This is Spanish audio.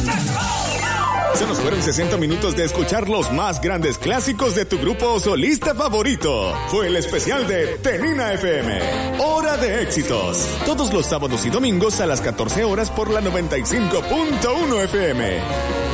Se nos fueron 60 minutos de escuchar los más grandes clásicos de tu grupo o solista favorito. Fue el especial de Tenina FM. Hora de éxitos. Todos los sábados y domingos a las 14 horas por la 95.1 FM.